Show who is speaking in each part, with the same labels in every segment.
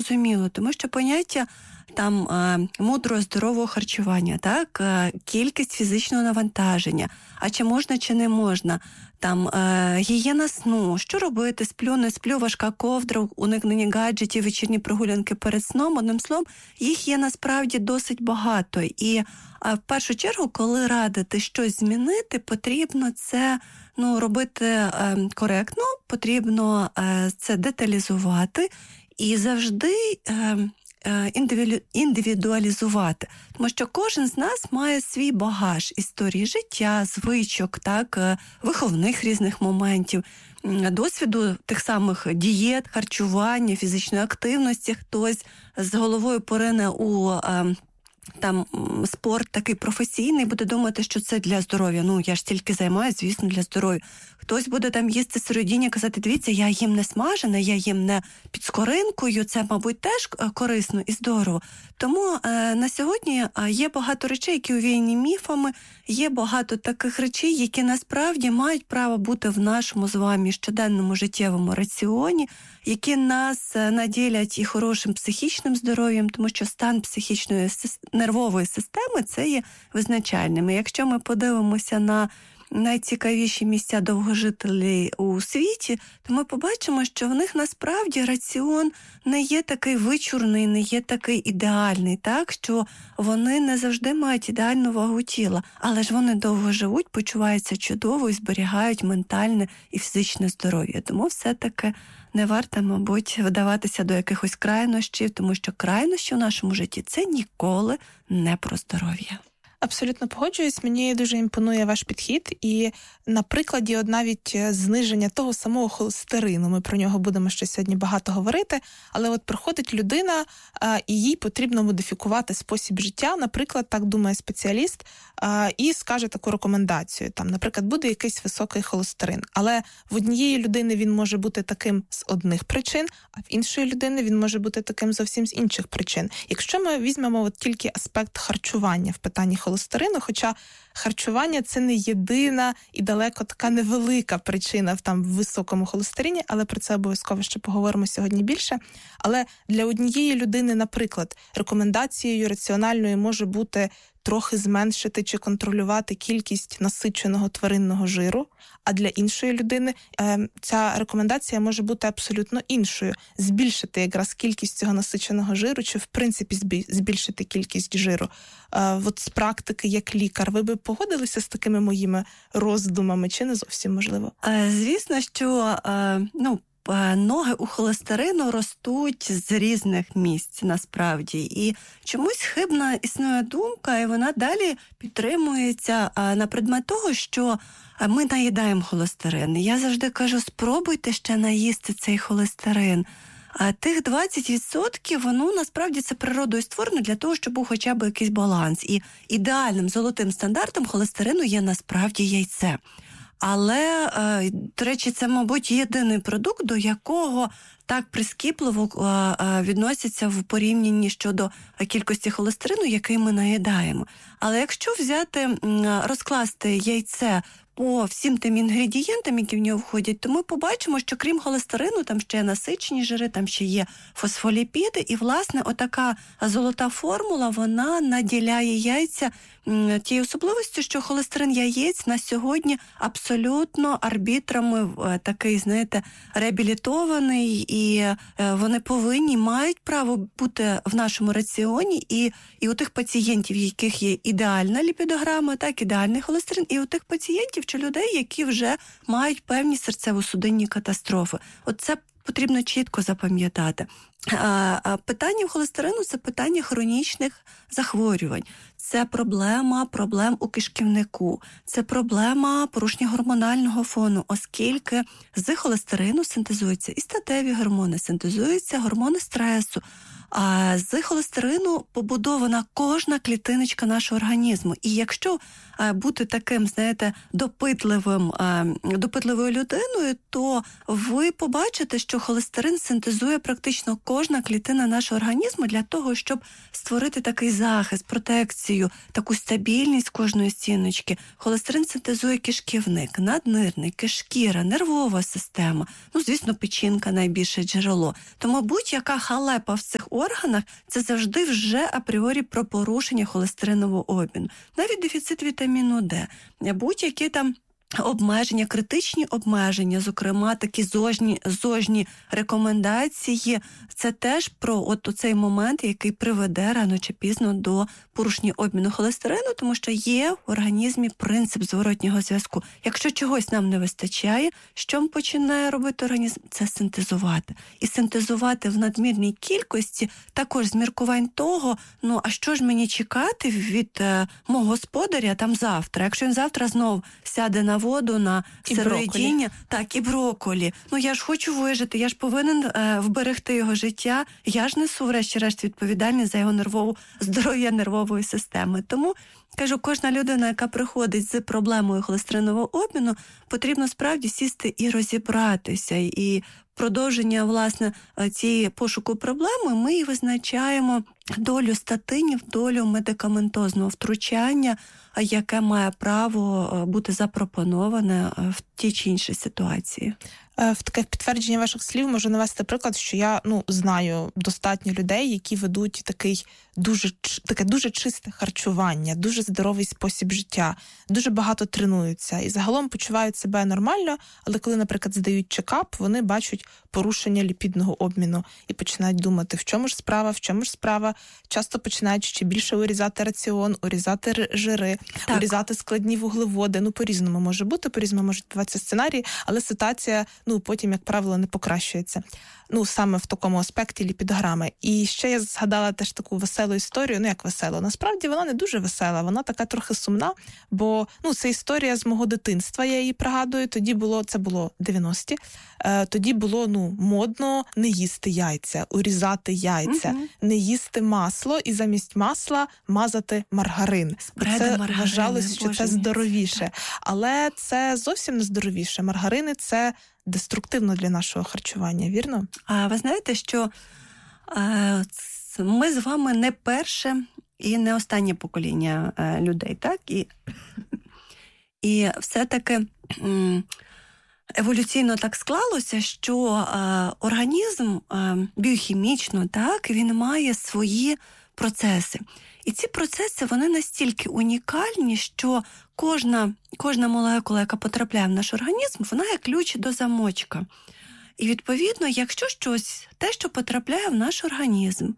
Speaker 1: зрозуміло, тому що поняття там мудрого здорового харчування, так, кількість фізичного навантаження, а чи можна, чи не можна, там гігієна сну, що робити, сплю, не сплю, важка ковдра, уникнення гаджетів, вечірні прогулянки перед сном. Одним словом, їх є насправді досить багато. І в першу чергу, коли радити щось змінити, потрібно це робити коректно, потрібно це деталізувати і завжди індивідуалізувати. Тому що кожен з нас має свій багаж історії життя, звичок, так, виховних різних моментів, досвіду тих самих дієт, харчування, фізичної активності. Хтось з головою порине у спорт такий професійний, буде думати, що це для здоров'я. Я ж тільки займаюся, звісно, для здоров'я. Хтось буде там їсти сироїдіння, казати, дивіться, я їм не смажене, я їм не під скоринкою, це, мабуть, теж корисно і здорово. Тому на сьогодні є багато речей, які увіяні міфами, є багато таких речей, які насправді мають право бути в нашому з вами щоденному життєвому раціоні, які нас наділять і хорошим психічним здоров'ям, тому що стан психічної нервової системи – це є визначальним. І якщо ми подивимося на найцікавіші місця довгожителів у світі, то ми побачимо, що в них насправді раціон не є такий вичурний, не є такий ідеальний, так, що вони не завжди мають ідеальну вагу тіла, але ж вони довго живуть, почуваються чудово і зберігають ментальне і фізичне здоров'я. Тому все-таки не варто, мабуть, вдаватися до якихось крайнощів, тому що крайнощі в нашому житті – це ніколи не про здоров'я.
Speaker 2: Абсолютно погоджуюсь, мені дуже імпонує ваш підхід, і на прикладі навіть зниження того самого холестерину, ми про нього будемо ще сьогодні багато говорити, але от приходить людина, і їй потрібно модифікувати спосіб життя, наприклад, так думає спеціаліст, і скаже таку рекомендацію, там, наприклад, буде якийсь високий холестерин, але в однієї людини він може бути таким з одних причин, а в іншої людини він може бути таким зовсім з інших причин. Якщо ми візьмемо от тільки аспект харчування в питанні холестерину, хоча харчування – це не єдина і далеко така невелика причина в високому холестерині, але про це обов'язково ще поговоримо сьогодні більше. Але для однієї людини, наприклад, рекомендацією раціональною може бути трохи зменшити чи контролювати кількість насиченого тваринного жиру, а для іншої людини ця рекомендація може бути абсолютно іншою. Збільшити якраз кількість цього насиченого жиру чи, в принципі, збільшити кількість жиру. От з практики, як лікар, ви би погодилися з такими моїми роздумами, чи не зовсім можливо?
Speaker 1: Звісно, що ноги у холестерину ростуть з різних місць, насправді. І чомусь хибна існує думка, і вона далі підтримується на предмет того, що ми наїдаємо холестерин. Я завжди кажу, спробуйте ще наїсти цей холестерин. А тих 20%, воно насправді це природою створено для того, щоб був хоча б якийсь баланс. І ідеальним золотим стандартом холестерину є насправді яйце. Але, до речі, це, мабуть, єдиний продукт, до якого так прискіпливо відносяться в порівнянні щодо кількості холестерину, який ми наїдаємо. Але якщо розкласти яйце по всім тим інгредієнтам, які в нього входять, то ми побачимо, що крім холестерину, там ще є насичені жири, там ще є фосфоліпіди, і, власне, отака золота формула, вона наділяє яйця тією особливістю, що холестерин яєць на сьогодні абсолютно арбітрами такий, реабілітований, і вони мають право бути в нашому раціоні, і у тих пацієнтів, у яких є ідеальна ліпідограма, так, ідеальний холестерин, і у тих пацієнтів чи людей, які вже мають певні серцево-судинні катастрофи. От це потрібно чітко запам'ятати. Питання холестерину – це питання хронічних захворювань. Це проблем у кишківнику, це проблема порушення гормонального фону, оскільки з холестерину синтезуються і статеві гормони, синтезуються гормони стресу, А з холестерину побудована кожна клітиночка нашого організму. І якщо бути таким, знаєте, допитливою людиною, то ви побачите, що холестерин синтезує практично кожна клітина нашого організму для того, щоб створити такий захист, протекцію, таку стабільність кожної стіночки. Холестерин синтезує кишківник, наднирник, шкіра, нервова система, звісно, печінка найбільше джерело. Тому будь-яка халепа в цих органах – це завжди вже апріорі про порушення холестеринового обміну. Навіть дефіцит вітаміну Д, будь-які там обмеження, критичні обмеження, зокрема такі зожні рекомендації, це теж про цей момент, який приведе рано чи пізно до порушення обміну холестерину, тому що є в організмі принцип зворотнього зв'язку. Якщо чогось нам не вистачає, що починає робити організм? Це синтезувати. І синтезувати в надмірній кількості також з міркувань того, а що ж мені чекати від мого господаря там завтра? Якщо він завтра знов сяде на воду, на сироїдіння, так, і брокколі. Я ж хочу вижити, я ж повинен вберегти його життя, я ж несу, врешті-решт, відповідальність за його здоров'я нервової системи. Тому, кажу, кожна людина, яка приходить з проблемою холестеринового обміну, потрібно справді сісти і розібратися. І продовження, власне, цієї пошуку проблеми ми і визначаємо долю статинів, долю медикаментозного втручання, яке має право бути запропоноване в тій чи іншій ситуації.
Speaker 2: В таке підтвердження ваших слів можу навести приклад, що я знаю достатньо людей, які ведуть таке дуже чисте харчування, дуже здоровий спосіб життя, дуже багато тренуються і загалом почувають себе нормально, але коли, наприклад, здають чекап, вони бачать порушення ліпідного обміну і починають думати, в чому ж справа. Часто починають ще більше урізати раціон, урізати жири, урізати складні вуглеводи. По-різному може бути, по-різному можуть відбуватися сценарії, але ситуація, потім, як правило, не покращується. Саме в такому аспекті ліпідограми. І ще я згадала теж таку веселу історію, як веселу. Насправді вона не дуже весела, вона така трохи сумна, бо, це історія з мого дитинства, я її пригадую. Це було 90-ті. Тоді було, модно не їсти яйця, урізати яйця, не їсти масло і замість масла мазати маргарин. Це вважалось, що це здоровіше. Але це зовсім не здоровіше. Маргарини – це деструктивно для нашого харчування, вірно?
Speaker 1: А ви знаєте, що ми з вами не перше і не останнє покоління людей, так? І все-таки еволюційно так склалося, що організм біохімічно, так, він має свої процеси. І ці процеси, вони настільки унікальні, що кожна молекула, яка потрапляє в наш організм, вона є ключ до замочка. І, відповідно, якщо те, що потрапляє в наш організм,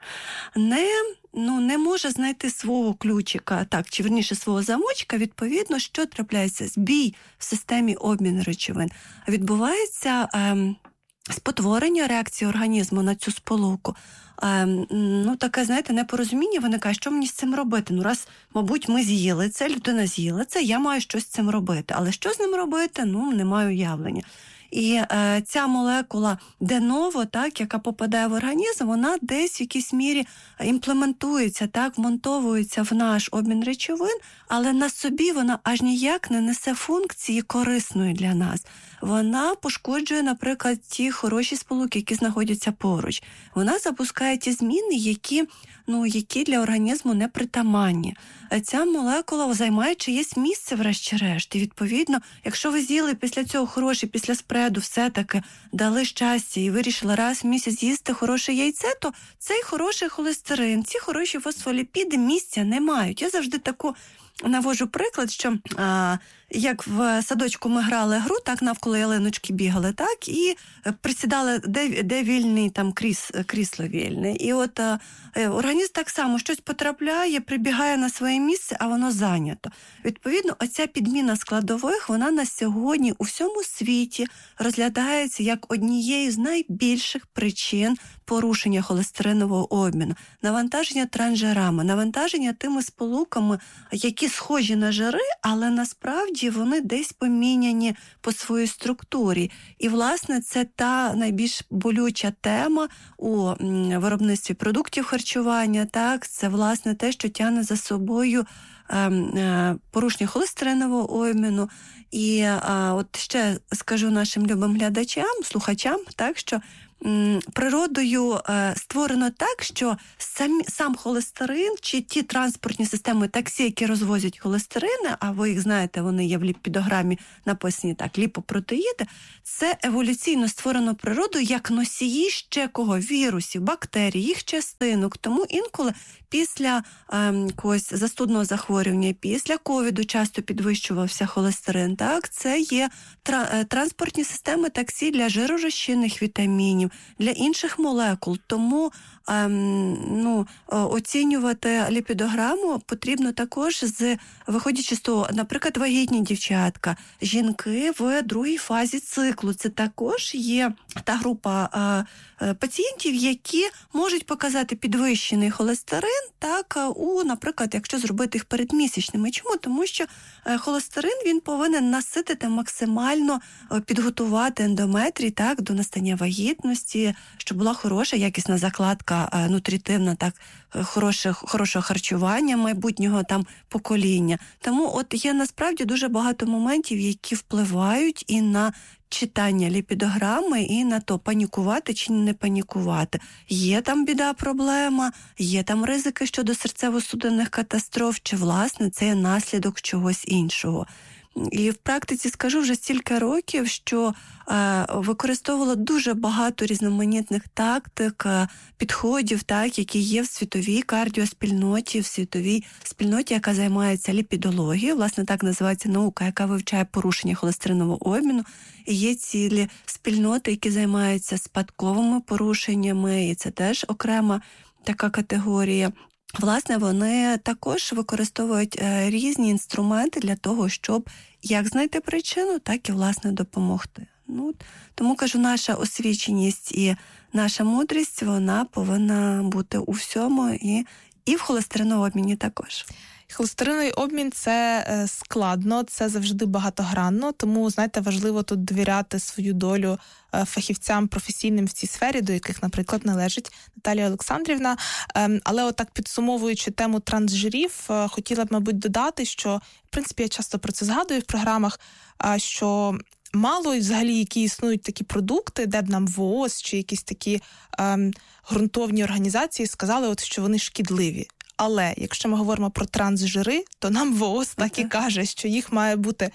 Speaker 1: не може знайти свого ключика, чи верніше свого замочка, відповідно, що трапляється? Збій в системі обміну речовин. Відбувається спотворення реакції організму на цю сполуку. Таке, знаєте, непорозуміння виникає, що мені з цим робити? Раз, мабуть, ми з'їли це, людина з'їла це, я маю щось з цим робити. Але що з ним робити? Не маю уявлення. І ця молекула де-ново, яка попадає в організм, вона десь в якійсь мірі імплементується, вмонтовується в наш обмін речовин, але на собі вона аж ніяк не несе функції корисної для нас. Вона пошкоджує, наприклад, ті хороші сполуки, які знаходяться поруч. Вона запускає ті зміни, які для організму непритаманні. Ця молекула займає чиєсь місце, врешті-решт. І, відповідно, якщо ви з'їли після цього хороше, після спреду все-таки дали щастя і вирішили раз в місяць їсти хороше яйце, то цей хороший холестерин, ці хороші фосфоліпіди місця не мають. Я завжди таку навожу приклад, що як в садочку ми грали гру, навколо ялиночки бігали, і присідали, де вільний крісло вільне. І організм так само щось потрапляє, прибігає на своє місце, а воно зайнято. Відповідно, оця підміна складових, вона на сьогодні у всьому світі розглядається як однією з найбільших причин порушення холестеринового обміну. Навантаження трансжирами, навантаження тими сполуками, які схожі на жири, але насправді насправді вони десь поміняні по своїй структурі. І, власне, це та найбільш болюча тема у виробництві продуктів харчування. Так, це, власне, те, що тягне за собою порушення холестеринового обміну. І от ще скажу нашим любим глядачам, слухачам, так, що природою створено так, що сам холестерин чи ті транспортні системи таксі, які розвозять холестерини, а ви їх знаєте, вони є в ліпідограмі написані так, ліпопротеїди, це еволюційно створено природою як носії ще кого? Вірусів, бактерій, їх частинок. Тому інколи після якогось застудного захворювання, після ковіду часто підвищувався холестерин. Так, це є транспортні системи таксі для жиророзчинних вітамінів, для інших молекул. Тому оцінювати ліпідограму потрібно також виходячи з того, наприклад, вагітні дівчатка, жінки в другій фазі циклу. Це також є та група пацієнтів, які можуть показати підвищений холестерин, так, наприклад, якщо зробити їх передмісячними. Чому? Тому що холестерин, він повинен наситити максимально, підготувати ендометрій, так, до настання вагітності, щоб була хороша, якісна закладка нутритивна, так, хорошого харчування майбутнього там покоління. Тому от є насправді дуже багато моментів, які впливають і на читання ліпідограми, і на то, панікувати чи не панікувати. Є там біда, проблема, є там ризики щодо серцево-судинних катастроф, чи, власне, це є наслідок чогось іншого. І в практиці скажу вже стільки років, що використовувала дуже багато різноманітних тактик, підходів, так, які є в світовій кардіоспільноті, в світовій спільноті, яка займається ліпідологією. Власне, так називається наука, яка вивчає порушення холестеринового обміну. І є цілі спільноти, які займаються спадковими порушеннями, і це теж окрема така категорія. Власне, вони також використовують різні інструменти для того, щоб як знайти причину, так і, власне, допомогти. Тому, кажу, наша освіченість і наша мудрість, вона повинна бути у всьому і в холестериновому обміні також.
Speaker 2: Холестериновий обмін – це складно, це завжди багатогранно, тому, знаєте, важливо тут довіряти свою долю фахівцям професійним в цій сфері, до яких, наприклад, належить Наталія Олександрівна. Але отак, підсумовуючи тему трансжирів, хотіла б, мабуть, додати, що, в принципі, я часто про це згадую в програмах, що мало взагалі, які існують такі продукти, де б нам ВООЗ чи якісь такі ґрунтовні організації сказали, от, що вони шкідливі. Але якщо ми говоримо про трансжири, то нам ВООЗ так і каже, що їх має бути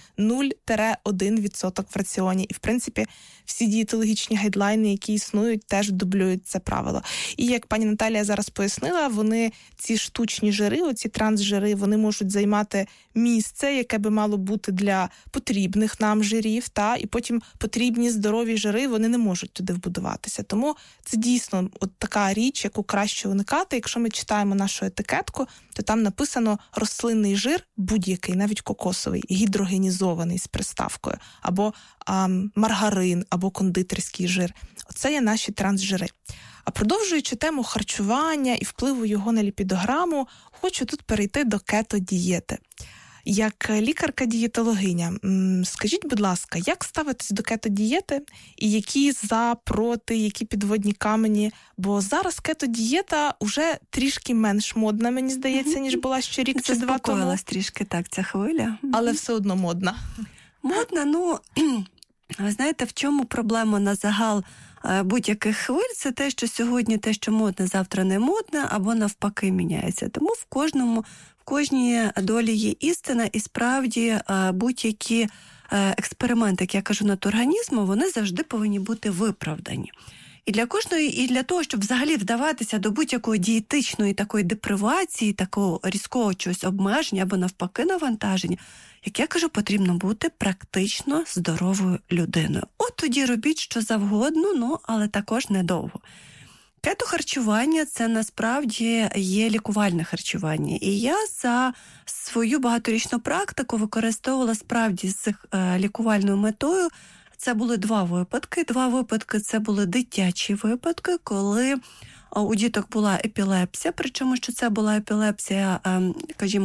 Speaker 2: 0-1% в раціоні. І, в принципі, всі дієтологічні гайдлайни, які існують, теж дублюють це правило. І, як пані Наталія зараз пояснила, ці штучні жири, оці трансжири, вони можуть займати місце, яке би мало бути для потрібних нам жирів, і потім потрібні здорові жири, вони не можуть туди вбудуватися. Тому це дійсно от така річ, яку краще уникати. Якщо ми читаємо нашу етикетку, то там написано рослинний жир будь-який, навіть кокосовий, гідрогенізований з приставкою, або маргарин, або кондитерський жир. Оце є наші трансжири. А продовжуючи тему харчування і впливу його на ліпідограму, хочу тут перейти до кето-дієти. Як лікарка-дієтологиня, скажіть, будь ласка, як ставитись до кето-дієти і які за, проти, які підводні камені? Бо зараз кето-дієта вже трішки менш модна, мені здається, ніж була ще рік чи два тому.
Speaker 1: Заспокоїлась трішки так ця хвиля.
Speaker 2: Але все одно модна.
Speaker 1: Модна, ви знаєте, в чому проблема на загал будь-яких хвиль? Це те, що сьогодні те, що модне, завтра не модне, або навпаки міняється. Тому в кожній долі є істина, і справді будь-які експерименти, як я кажу, над організмом, вони завжди повинні бути виправдані. І для кожної, і для того, щоб взагалі вдаватися до будь-якої дієтичної такої депривації, такого різкого чогось обмеження або навпаки навантаження, як я кажу, потрібно бути практично здоровою людиною. От тоді робіть що завгодно, але також недовго. Кето-харчування – це насправді є лікувальне харчування. І я за свою багаторічну практику використовувала справді з лікувальною метою. Це були два випадки. Два випадки – це були дитячі випадки, коли у діток була епілепсія, причому що це була епілепсія, скажімо,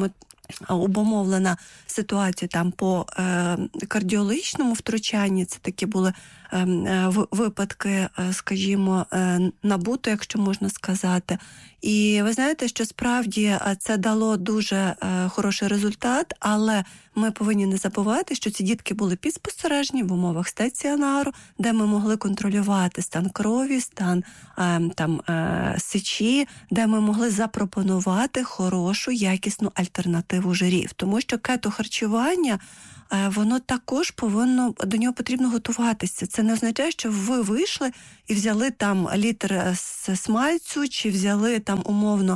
Speaker 1: обумовлена ситуація там по кардіологічному втручанні. Це такі були випадки, скажімо, набуту, якщо можна сказати. І ви знаєте, що справді це дало дуже хороший результат, але ми повинні не забувати, що ці дітки були під спостереженням в умовах стаціонару, де ми могли контролювати стан крові, стан сечі, де ми могли запропонувати хорошу, якісну альтернативу жирів. Тому що кетохарчування, воно також до нього потрібно готуватися. Це не означає, що ви вийшли і взяли там літр смальцю, чи взяли там умовно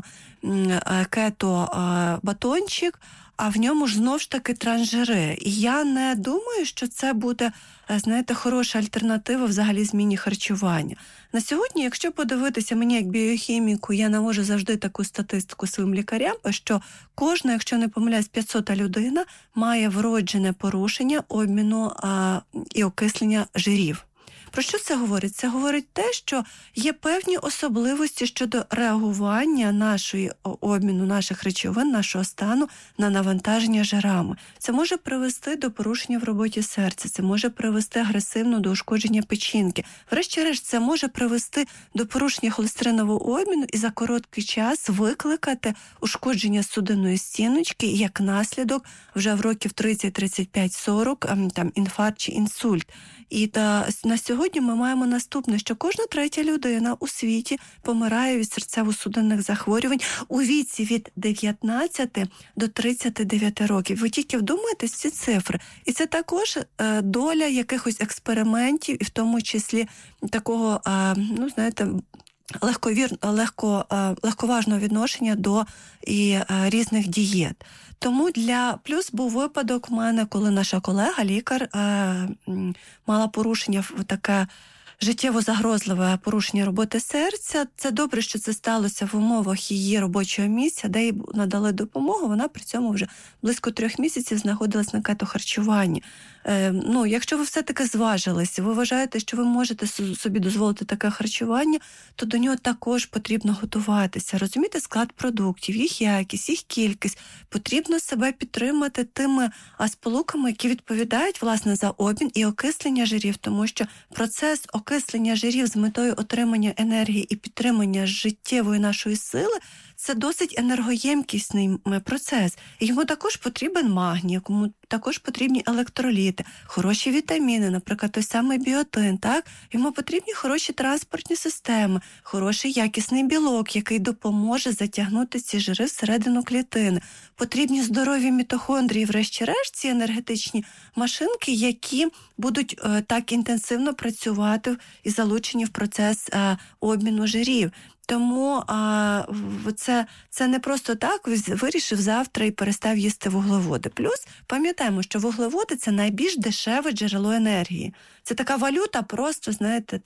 Speaker 1: кето-батончик, а в ньому ж знов ж таки трансжири. І я не думаю, що це буде, знаєте, хороша альтернатива взагалі зміні харчування. На сьогодні, якщо подивитися мені як біохіміку, я навожу завжди таку статистику своїм лікарям, що кожна, якщо не помиляюсь, 500-та людина має вроджене порушення обміну і окислення жирів. Про що це говорить? Це говорить те, що є певні особливості щодо реагування нашої обміну, наших речовин, нашого стану на навантаження жирами. Це може привести до порушення в роботі серця, це може привести агресивно до ушкодження печінки. Врешті-решт, це може привести до порушення холестеринового обміну і за короткий час викликати ушкодження судинної стіночки і як наслідок вже в років 30, 35, 40 інфаркт чи інсульт. І на сьогодні ми маємо наступне, що кожна третя людина у світі помирає від серцево-судинних захворювань у віці від 19 до 39 років. Ви тільки вдумайтесь в ці цифри. І це також доля якихось експериментів, і в тому числі такого, легковажного відношення до різних дієт. Тому плюс був випадок у мене, коли наша колега, лікар, мала порушення, таке життєво загрозливе порушення роботи серця. Це добре, що це сталося в умовах її робочого місця, де їй надали допомогу. Вона при цьому вже близько 3 місяців знаходилась на кетохарчуванні. Якщо ви все-таки зважилися, ви вважаєте, що ви можете собі дозволити таке харчування, то до нього також потрібно готуватися. Розуміти склад продуктів, їх якість, їх кількість. Потрібно себе підтримати тими сполуками, які відповідають, власне, за обмін і окислення жирів, тому що процес окислення жирів з метою отримання енергії і підтримання життєвої нашої сили – це досить енергоємкісний процес. І йому також потрібен магній, йому також потрібні електроліти, хороші вітаміни, наприклад, той самий біотин, так? Йому потрібні хороші транспортні системи, хороший якісний білок, який допоможе затягнути ці жири всередину клітини. Потрібні здорові мітохондрії, врешті-решт, ці енергетичні машинки, які будуть так інтенсивно працювати і залучені в процес обміну жирів. Тому це не просто так вирішив завтра і перестав їсти вуглеводи. Плюс пам'ятаємо, що вуглеводи – це найбільш дешеве джерело енергії. Це така валюта просто, знаєте,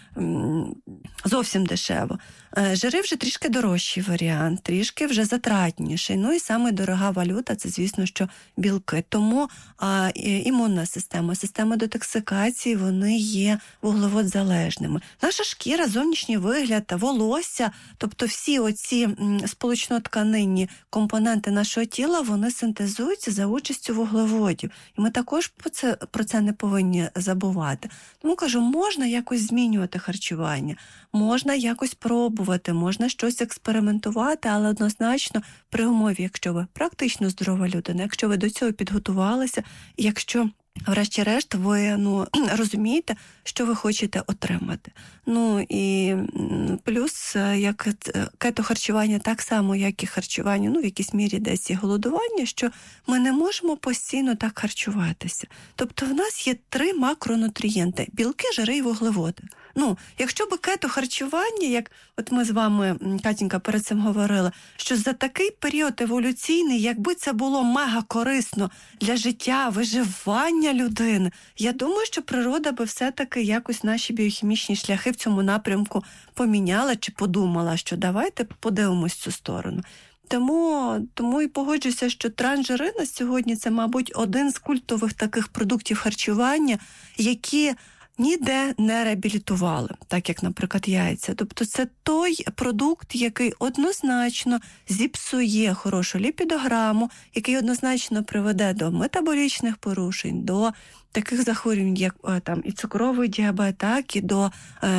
Speaker 1: зовсім дешево. Жири вже трішки дорожчий варіант, трішки вже затратніший. І саме дорога валюта – це, звісно, що білки. Тому імунна система, система детоксикації, вони є вуглеводзалежними. Наша шкіра, зовнішній вигляд, волосся, тобто всі оці сполучно-тканинні компоненти нашого тіла, вони синтезуються за участю вуглеводів. І ми також про це не повинні забувати. Тому, кажу, можна якось змінювати харчування, можна якось пробувати, можна щось експериментувати, але однозначно при умові, якщо ви практично здорова людина, якщо ви до цього підготувалися, якщо врешті-решт ви розумієте, що ви хочете отримати. І плюс, як кетохарчування, так само, як і харчування, в якійсь мірі десь і голодування, що ми не можемо постійно так харчуватися. Тобто в нас є 3 макронутрієнти – білки, жири і вуглеводи. Якщо би кетохарчування, як от ми з вами, Катінька, перед цим говорили, що за такий період еволюційний, якби це було мега корисно для життя, виживання людини, я думаю, що природа би все-таки якось наші біохімічні шляхи в цьому напрямку поміняла чи подумала, що давайте подивимось цю сторону. Тому і погоджуюся, що трансжири на сьогодні – це, мабуть, один з культових таких продуктів харчування, які ніде не реабілітували, так як, наприклад, яйця. Тобто це той продукт, який однозначно зіпсує хорошу ліпідограму, який однозначно приведе до метаболічних порушень, до таких захворювань, як там і цукровий діабет, так і до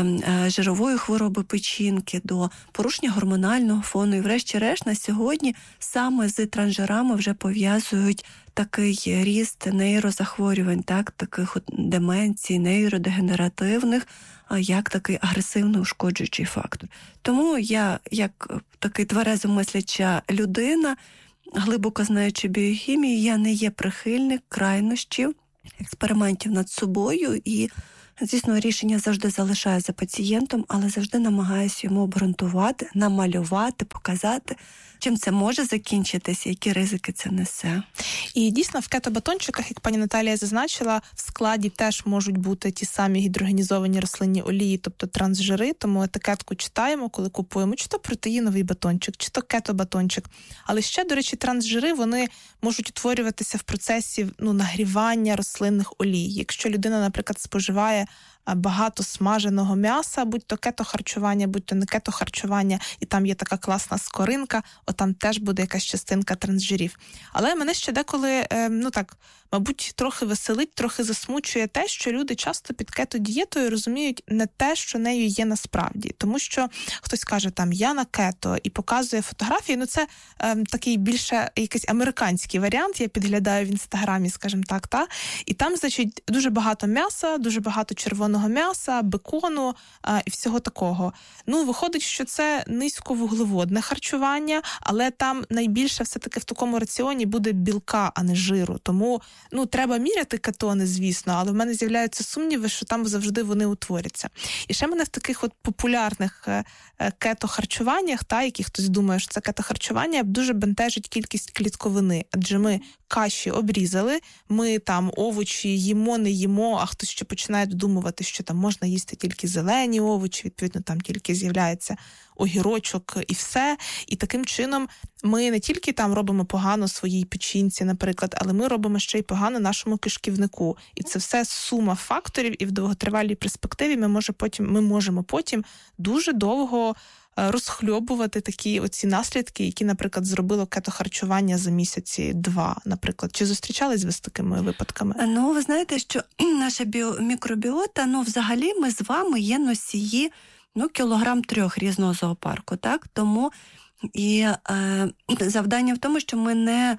Speaker 1: жирової хвороби печінки, до порушення гормонального фону. І врешті-решт на сьогодні саме з трансжирами вже пов'язують такий ріст нейрозахворювань, так, таких от деменцій, нейродегенеративних, як такий агресивно ушкоджуючий фактор. Тому я, як такий тверезо мисляча людина, глибоко знаючи біохімію, я не є прихильник крайнощів, експериментів над собою і, звісно, рішення завжди залишаю за пацієнтом, але завжди намагаюся йому обґрунтувати, намалювати, показати, чим це може закінчитися, які ризики це несе.
Speaker 2: І дійсно в кето-батончиках, як пані Наталія зазначила, в складі теж можуть бути ті самі гідрогенізовані рослинні олії, тобто трансжири, тому етикетку читаємо, коли купуємо, чи то протеїновий батончик, чи то кето-батончик. Але ще, до речі, трансжири, вони можуть утворюватися в процесі нагрівання рослинних олій. Якщо людина, наприклад, споживає багато смаженого м'яса, будь-то кето-харчування, будь-то не кето-харчування, і там є така класна скоринка, там теж буде якась частинка трансжирів. Але мене ще деколи, мабуть, трохи веселить, трохи засмучує те, що люди часто під кето-дієтою розуміють не те, що нею є насправді. Тому що хтось каже, я на кето, і показує фотографії, це такий більше якийсь американський варіант, я підглядаю в Інстаграмі, скажімо так, і там, значить, дуже багато м'яса, дуже багато червоного м'яса, бекону і всього такого. Виходить, що це низьковуглеводне харчування, але там найбільше все-таки в такому раціоні буде білка, а не жиру. Тому, треба міряти кетони, звісно, але в мене з'являються сумніви, що там завжди вони утворяться. І ще мене в таких от популярних кето-харчуваннях, які хтось думає, що це кето-харчування, дуже бентежить кількість клітковини. Адже ми каші обрізали, ми там овочі їмо, не їмо, а хтось ще починає додумувати, що там можна їсти тільки зелені овочі, відповідно, там тільки з'являється огірочок і все. І таким чином ми не тільки там робимо погано своїй печінці, наприклад, але ми робимо ще й погано нашому кишківнику. І це все сума факторів, і в довготривалій перспективі ми можемо потім дуже довго розхльобувати такі оці наслідки, які, наприклад, зробило кето-харчування за місяці-два, наприклад. Чи зустрічались ви з такими випадками?
Speaker 1: Ви знаєте, що наша мікробіота, взагалі ми з вами є носії, 3 кілограм різного зоопарку, так? Тому і завдання в тому, що ми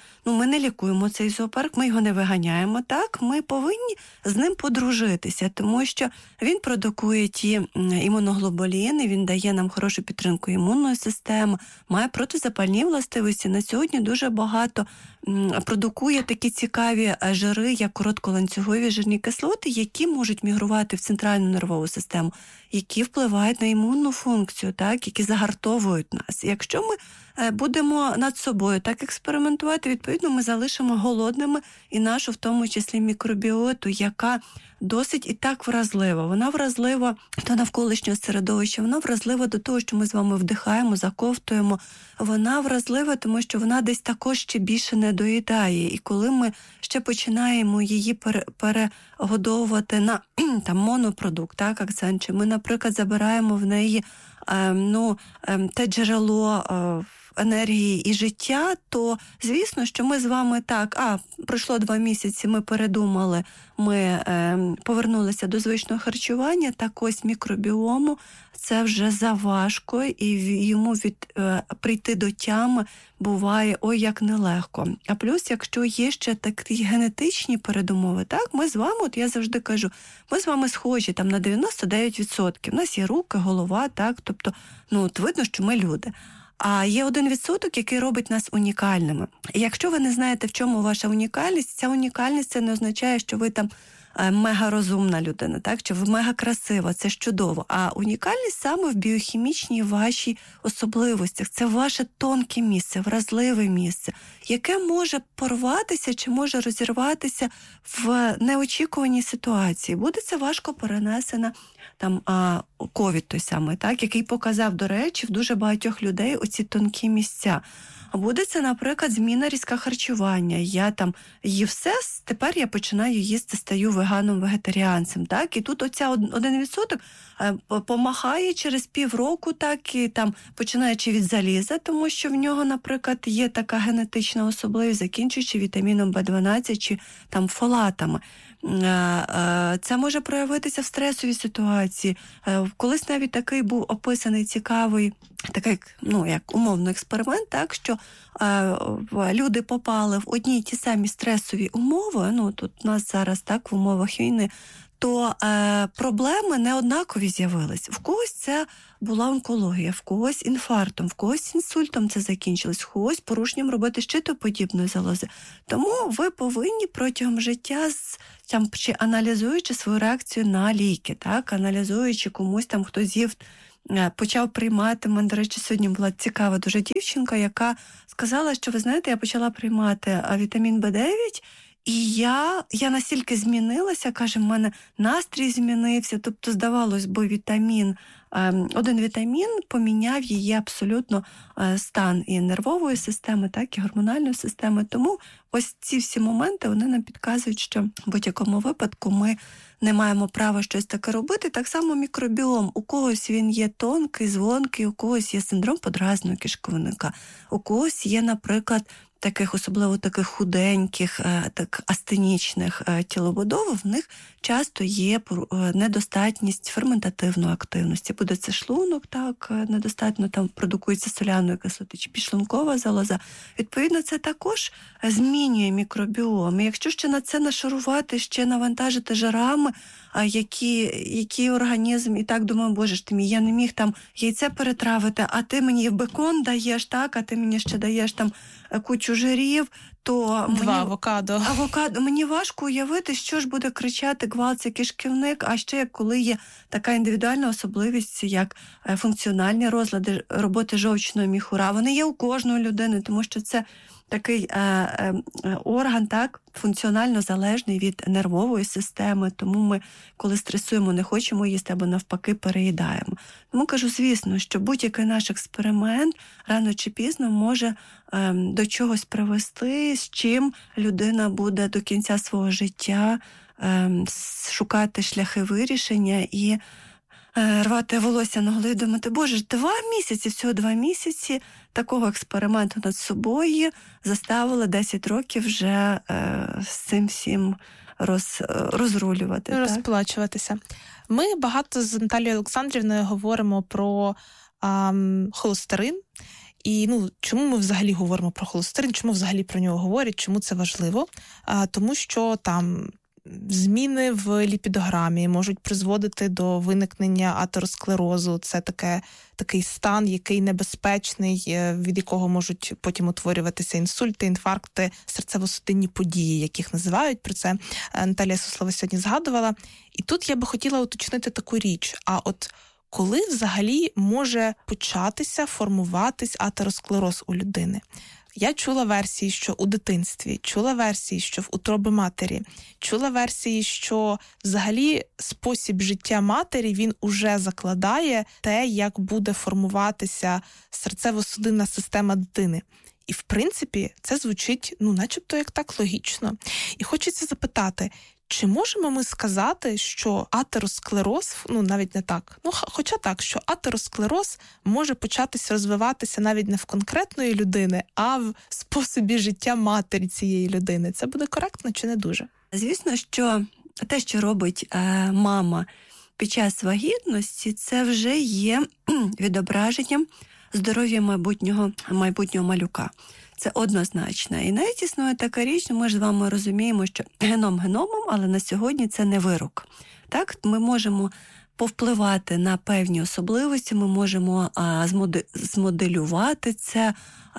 Speaker 1: не лікуємо цей зоопарк, ми його не виганяємо, так? Ми повинні з ним подружитися, тому що він продукує ті імуноглобуліни, він дає нам хорошу підтримку імунної системи, має протизапальні властивості. На сьогодні дуже багато продукує такі цікаві жири, як коротколанцюгові жирні кислоти, які можуть мігрувати в центральну нервову систему, які впливають на імунну функцію, так, які загартовують нас. Якщо ми будемо над собою так експериментувати, відповідно, ми залишимо голодними і нашу, в тому числі, мікробіоту, яка досить і так вразлива. Вона вразлива до навколишнього середовища, вона вразлива до того, що ми з вами вдихаємо, заковтуємо. Вона вразлива, тому що вона десь також ще більше не доїдає. І коли ми ще починаємо її перегодовувати на монопродукт, так, акцент, чи ми, наприклад, забираємо в неї те джерело енергії і життя, то, звісно, що ми з вами пройшло 2 місяці, ми передумали, ми повернулися до звичного харчування, так ось мікробіому це вже заважко, і йому прийти до тями буває як нелегко. А плюс, якщо є ще такі генетичні передумови, так, ми з вами, я завжди кажу, ми з вами схожі на 99%. У нас є руки, голова, так, тобто, видно, що ми люди. А є 1%, який робить нас унікальними. І якщо ви не знаєте, в чому ваша унікальність, ця унікальність це не означає, що ви мега розумна людина, так? Чи ви мега красива, це ж чудово. А унікальність саме в біохімічній вашій особливостях. Це ваше тонке місце, вразливе місце, яке може порватися чи може розірватися в неочікуваній ситуації. Буде це важко перенесена там ковід той самий, так, який показав, до речі, в дуже багатьох людей оці тонкі місця. А буде це, наприклад, зміна різка харчування. Я там їв все, тепер я починаю їсти, стаю веганом-вегетаріанцем. Так? І тут оця 1% помахає через півроку, так, і там, починаючи від заліза, тому що в нього, наприклад, є така генетична особливість, закінчуючи вітаміном В12 чи там фолатами. Це може проявитися в стресовій ситуації. Колись навіть такий був описаний цікавий, такий, як умовно експеримент, так, що люди попали в одні й ті самі стресові умови, тут у нас зараз так в умовах війни, то проблеми не однакові з'явились. В когось це була онкологія, в когось інфарктом, в когось інсультом це закінчилось, в когось порушенням роботи щитоподібної залози. Тому ви повинні протягом життя, чи аналізуючи свою реакцію на ліки, так, аналізуючи комусь там, хто з'їв, почав приймати. У мене, до речі, сьогодні була цікава дуже дівчинка, яка сказала, що, ви знаєте, я почала приймати вітамін В9, і я настільки змінилася, каже, в мене настрій змінився, тобто, здавалось би, один вітамін поміняв її абсолютно стан і нервової системи, так, і гормональної системи. Тому ось ці всі моменти, вони нам підказують, що в будь-якому випадку ми не маємо права щось таке робити. Так само мікробіом. У когось він є тонкий, звонкий, у когось є синдром подразного кишковника, у когось є, наприклад, особливо таких худеньких, так астенічних тілобудов, в них часто є недостатність ферментативної активності. Буде це шлунок, так, недостатньо там продукується соляної кислоти чи підшлункова залоза. Відповідно, це також змінює мікробіом. І якщо ще на це нашарувати, ще навантажити жирами, який організм, і так думаю, боже ж ти мій, я не міг там яйце перетравити, а ти мені бекон даєш, так, а ти мені ще даєш там кучу жирів, то
Speaker 2: авокадо.
Speaker 1: Мені важко уявити, що ж буде кричати гвалт, це кишківник, а ще коли є така індивідуальна особливість, як функціональні розлади роботи жовчного міхура. Вони є у кожної людини, тому що це такий орган, так, функціонально залежний від нервової системи, тому ми, коли стресуємо, не хочемо їсти або навпаки переїдаємо. Тому кажу, звісно, що будь-який наш експеримент рано чи пізно може до чогось привести, з чим людина буде до кінця свого життя шукати шляхи вирішення і рвати волосся на голові, думати, боже, 2 місяці, всього 2 місяці такого експерименту над собою заставили 10 років вже з цим всім розрулювати.
Speaker 2: Розплачуватися. Ми багато з Наталією Олександрівною говоримо про холестерин. І чому ми взагалі говоримо про холестерин, чому взагалі про нього говорять, чому це важливо? Тому що там зміни в ліпідограмі можуть призводити до виникнення атеросклерозу. Це такий стан, який небезпечний, від якого можуть потім утворюватися інсульти, інфаркти, серцево-судинні події, яких називають. Про це Наталія Суслова сьогодні згадувала. І тут я би хотіла уточнити таку річ. А от коли взагалі може початися формуватись атеросклероз у людини? Я чула версії, що у дитинстві, чула версії, що в утробі матері, чула версії, що взагалі спосіб життя матері, він уже закладає те, як буде формуватися серцево-судинна система дитини. І, в принципі, це звучить, начебто, як так логічно. І хочеться запитати, чи можемо ми сказати, що атеросклероз, навіть не так, хоча так, що атеросклероз може початися розвиватися навіть не в конкретної людини, а в способі життя матері цієї людини. Це буде коректно чи не дуже?
Speaker 1: Звісно, що те, що робить мама під час вагітності, це вже є відображенням здоров'я майбутнього малюка. Це однозначно. І навіть існує така річ, ми ж з вами розуміємо, що геном геномом, але на сьогодні це не вирок. Так, ми можемо повпливати на певні особливості, ми можемо змоделювати це.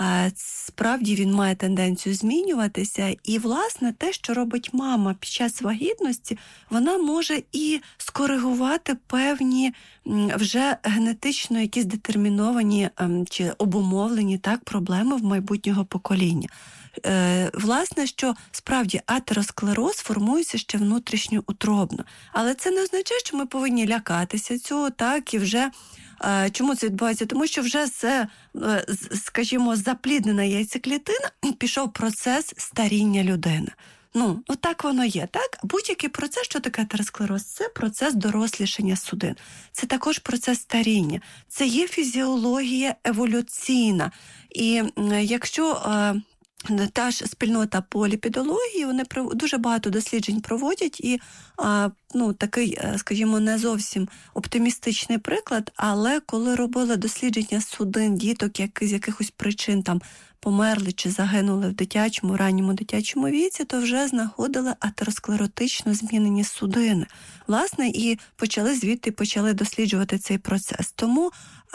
Speaker 1: Справді він має тенденцію змінюватися. І, власне, те, що робить мама під час вагітності, вона може і скоригувати певні вже генетично якісь детерміновані чи обумовлені так проблеми в майбутнього покоління. Власне, що справді атеросклероз формується ще внутрішньоутробно. Але це не означає, що ми повинні лякатися цього, так, і вже чому це відбувається? Тому що вже скажімо, запліднена яйцеклітина, пішов процес старіння людини. Так воно є, так? Будь-який процес, що таке атеросклероз? Це процес дорослішання судин. Це також процес старіння. Це є фізіологія еволюційна. І якщо та ж спільнота по ліпідології, вони дуже багато досліджень проводять, і такий, скажімо, не зовсім оптимістичний приклад, але коли робили дослідження судин діток, які з якихось причин там померли чи загинули в ранньому дитячому віці, то вже знаходили атеросклеротично змінені судини. Власне, і почали досліджувати цей процес. Тому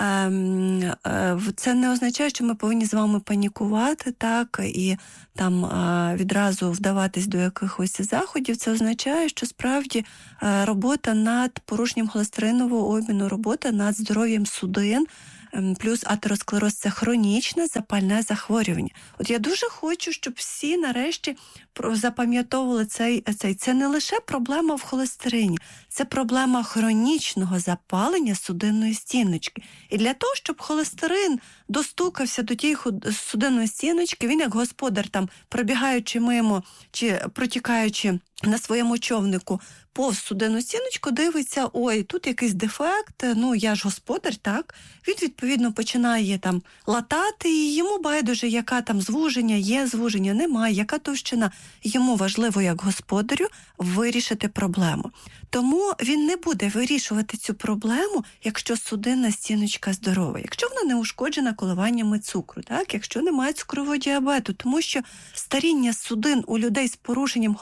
Speaker 1: це не означає, що ми повинні з вами панікувати, так, і там відразу вдаватись до якихось заходів. Це означає, що справді робота над порушенням холестеринового обміну, робота над здоров'ям судин, плюс атеросклероз – це хронічне запальне захворювання. От я дуже хочу, щоб всі нарешті запам'ятовували це не лише проблема в холестерині, це проблема хронічного запалення судинної стіночки. І для того, щоб холестерин достукався до тієї судинної стіночки, він як господар, там, пробігаючи мимо чи протікаючи на своєму човнику повз судинну стіночку, дивиться, ой, тут якийсь дефект, я ж господар, так? Він, відповідно, починає там латати, і йому байдуже, яка там звуження, є звуження, немає, яка товщина. Йому важливо, як господарю, вирішити проблему. Тому він не буде вирішувати цю проблему, якщо судинна стіночка здорова, якщо вона не ушкоджена коливаннями цукру, так? Якщо немає цукрового діабету, тому що старіння судин у людей з порушенням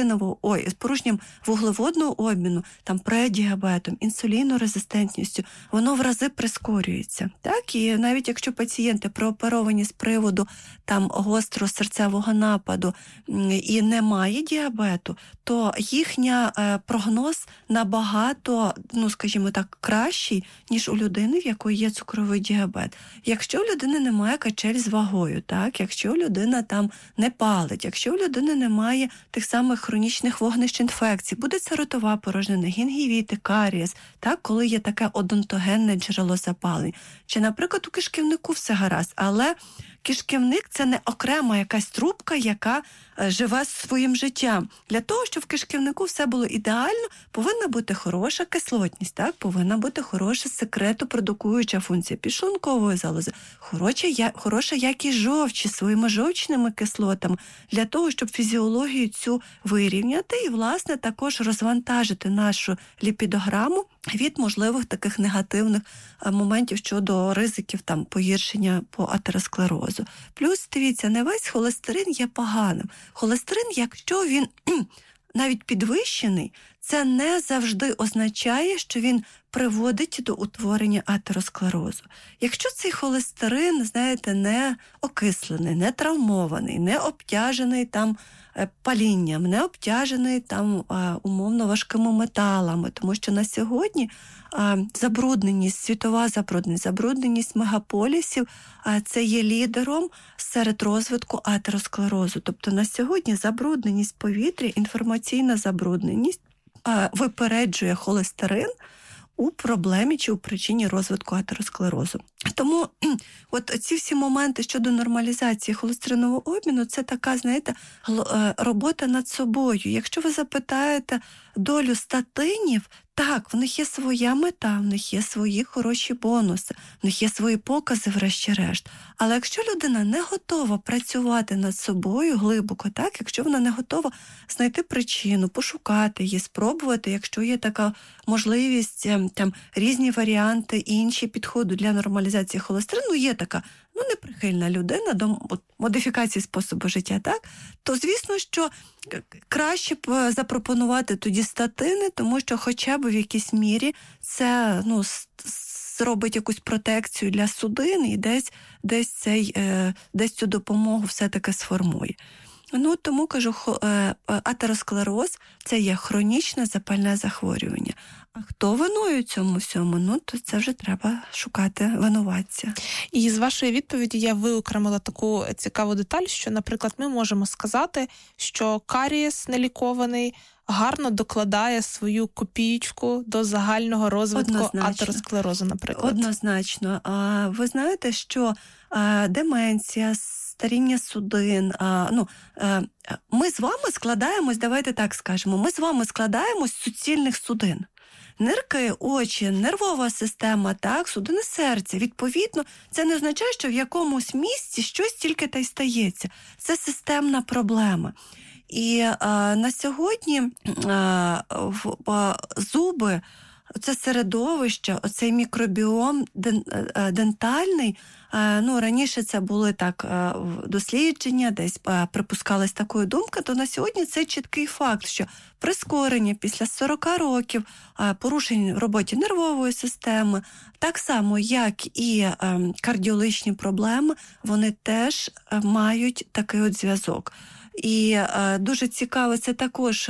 Speaker 1: з порушенням вуглеводного обміну, там преддіабетом, інсулінорезистентністю, воно в рази прискорюється. Так? І навіть якщо пацієнти прооперовані з приводу там гострого серцевого нападу і немає діабету, то їхня прогноз набагато, скажімо так, кращий, ніж у людини, в якої є цукровий діабет. Якщо у людини немає качель з вагою, так, якщо людина там не палить, якщо у людини немає тих самих хронічних вогнищ інфекцій, буде це ротова порожнина, гінгівіти, карієс, так, коли є таке одонтогенне джерело запалень. Чи, наприклад, у кишківнику все гаразд, але кишківник – це не окрема якась трубка, яка живе своїм життям. Для того, щоб в кишківнику все було ідеально, повинна бути хороша кислотність, так? Повинна бути хороша секретопродукуюча функція підшлункової залози, хороша якість жовчі своїми жовчними кислотами, для того, щоб фізіологію цю вирівняти і, власне, також розвантажити нашу ліпідограму від можливих таких негативних моментів щодо ризиків там погіршення по атеросклерозу. Плюс, дивіться, не весь холестерин є поганим. Холестерин, якщо він навіть підвищений, це не завжди означає, що він приводить до утворення атеросклерозу. Якщо цей холестерин, знаєте, не окислений, не травмований, не обтяжений там палінням, не обтяжений там умовно важкими металами, тому що на сьогодні світова забрудненість мегаполісів це є лідером серед розвитку атеросклерозу. Тобто на сьогодні забрудненість повітря, інформаційна забрудненість випереджує холестерин у проблемі чи у причині розвитку атеросклерозу. Тому от ці всі моменти щодо нормалізації холестеринового обміну – це така, знаєте, робота над собою. Якщо ви запитаєте долю статинів, так, в них є своя мета, в них є свої хороші бонуси, в них є свої покази врешті-решт. Але якщо людина не готова працювати над собою глибоко, так, якщо вона не готова знайти причину, пошукати її, спробувати, якщо є така можливість, там різні варіанти, інші підходи для нормалізації холестерину, є така неприхильна людина до модифікації способу життя, так, то звісно, що краще б запропонувати тоді статини, тому що хоча б в якійсь мірі це зробить якусь протекцію для судин і десь цю допомогу все-таки сформує. Ну, тому кажу, атеросклероз – це є хронічне запальне захворювання. А хто винує цьому всьому? Ну, то це вже треба шукати винуватця.
Speaker 2: І з вашої відповіді я виокремила таку цікаву деталь, що, наприклад, ми можемо сказати, що карієс нелікований гарно докладає свою копієчку до загального розвитку атеросклерозу, наприклад.
Speaker 1: Однозначно. Ви знаєте, що деменція, старіння судин, ми з вами складаємось, давайте так скажемо, ми з вами складаємось з суцільних судин. Нирки, очі, нервова система, так, судини серця. Відповідно, це не означає, що в якомусь місці щось тільки та й стається. Це системна проблема. І на сьогодні зуби, це середовище, оцей мікробіом дентальний, раніше це були так дослідження, десь припускалась такою думка, то на сьогодні це чіткий факт, що прискорення після 40 років порушень в роботі нервової системи, так само, як і кардіологічні проблеми, вони теж мають такий от зв'язок. І дуже цікаво, це також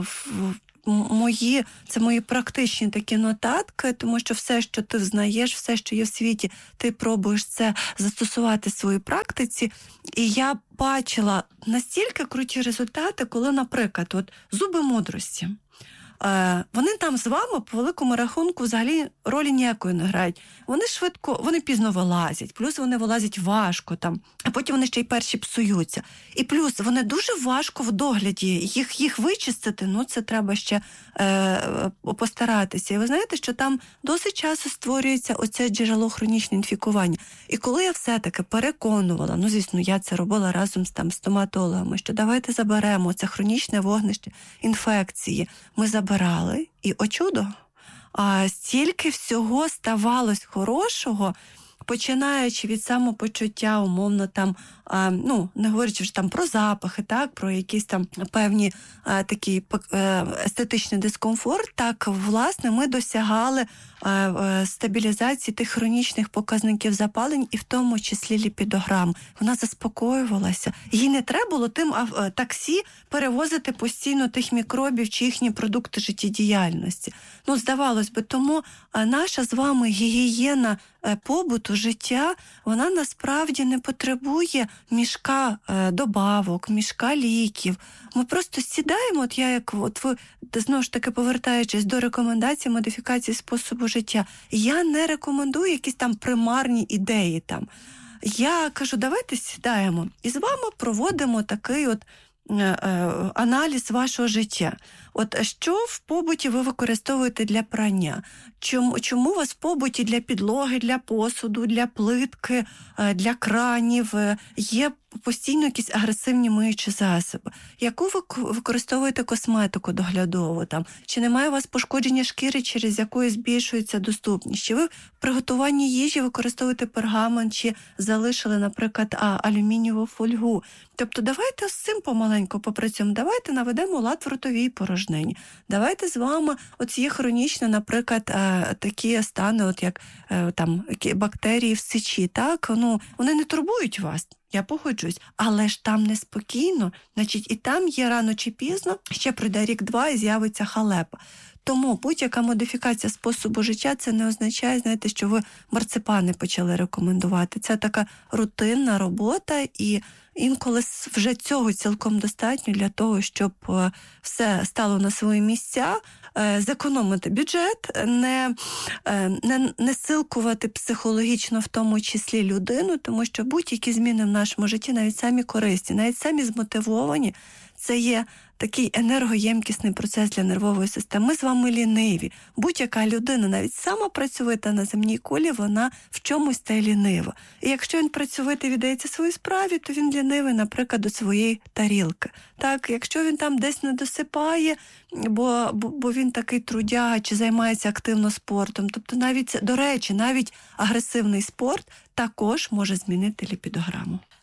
Speaker 1: мої практичні такі нотатки, тому що все, що ти взнаєш, все, що є в світі, ти пробуєш це застосувати в своїй практиці. І я бачила настільки круті результати, коли, наприклад, от зуби мудрості. Вони там з вами, по великому рахунку, взагалі ролі ніякої не грають. Вони пізно вилазять, плюс вони вилазять важко там, а потім вони ще й перші псуються. І плюс вони дуже важко в догляді, їх вичистити, це треба ще постаратися. І ви знаєте, що там досить часто створюється оце джерело хронічного інфікування. І коли я все-таки переконувала, звісно, я це робила разом з стоматологами, що давайте заберемо це хронічне вогнище інфекції, ми забирали, і о чудо, стільки всього ставалось хорошого, починаючи від самопочуття, умовно там, не говорячи вже там про запахи, так, про якісь там певні такий естетичний дискомфорт, так, власне, ми досягали стабілізації тих хронічних показників запалень і в тому числі ліпідограм. Вона заспокоювалася. Їй не треба було тим таксі перевозити постійно тих мікробів чи їхні продукти життєдіяльності. Здавалось би, тому наша з вами гігієна побуту, життя, вона насправді не потребує мішка добавок, мішка ліків. Ми просто сідаємо, ви, знову ж таки, повертаючись до рекомендацій модифікації способу життя, я не рекомендую якісь там примарні ідеї там. Я кажу, давайте сідаємо і з вами проводимо такий от аналіз вашого життя. От що в побуті ви використовуєте для прання? Чому у вас в побуті для підлоги, для посуду, для плитки, для кранів є постійно якісь агресивні миючі засоби? Яку ви використовуєте косметику доглядову? Там? Чи немає у вас пошкодження шкіри, через яку збільшується доступність? Чи ви в приготуванні їжі використовуєте пергамент, чи залишили, наприклад, алюмінієву фольгу? Тобто давайте з цим помаленьку попрацюємо, давайте наведемо лад в ротовій порожнині. Давайте з вами, є хронічно, наприклад, такі стани, як там бактерії в сечі, так? Вони не турбують вас. Я погоджуюсь, але ж там неспокійно, значить і там є рано чи пізно, ще пройде рік-два і з'явиться халепа. Тому будь-яка модифікація способу життя, це не означає, знаєте, що ви марципани почали рекомендувати. Це така рутинна робота, і інколи вже цього цілком достатньо для того, щоб все стало на свої місця, зекономити бюджет, не силкувати психологічно в тому числі людину, тому що будь-які зміни в нашому житті, навіть самі корисні, навіть самі змотивовані, це є такий енергоємкісний процес для нервової системи. Ми з вами ліниві. Будь-яка людина, навіть сама працьовита на земній кулі, вона в чомусь та лінива. І якщо він працьовитий, віддається своїй справі, то він лінивий, наприклад, до своєї тарілки. Так, якщо він там десь не досипає, бо він такий трудяга чи займається активно спортом. Тобто навіть, до речі, навіть агресивний спорт також може змінити ліпідограму.